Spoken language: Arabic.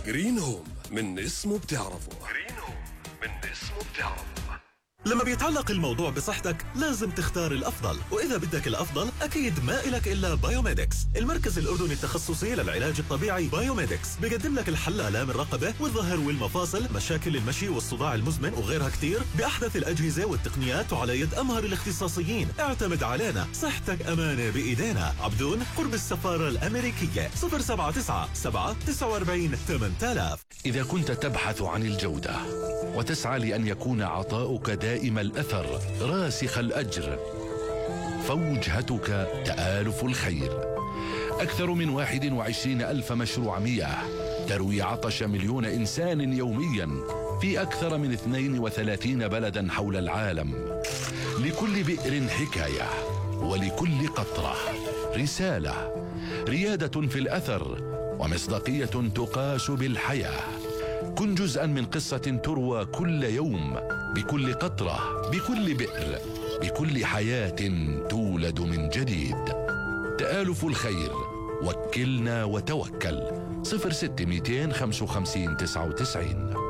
جرين هوم، من اسمه بتعرفه. لما بيتعلق الموضوع بصحتك لازم تختار الأفضل، وإذا بدك الأفضل أكيد ما إلك إلا بايوميدكس. المركز الأردني التخصصي للعلاج الطبيعي بايوميدكس بيقدم لك الحل آلام الرقبة والظهر والمفاصل، مشاكل المشي والصداع المزمن وغيرها كتير بأحدث الأجهزة والتقنيات وعلى يد أمهر الاختصاصيين. اعتمد علينا، صحتك أمانة بإيدينا. عبدون قرب السفارة الأمريكية. 079-749-8000. إذا كنت تبحث عن الجودة وتسعى لأن يكون عطاؤك دائم الأثر راسخ الأجر، فوجهتك تآلف الخير. أكثر من 21,000 مشروع مياه تروي عطش مليون إنسان يوميا في أكثر من 32 بلدا حول العالم. لكل بئر حكاية، ولكل قطرة رسالة، ريادة في الأثر، ومصداقية تقاس بالحياة. كن جزءا من قصة تروى كل يوم، بكل قطرة، بكل بئر، بكل حياة تولد من جديد. تآلف الخير، وكلنا وتوكل. 06 255 99.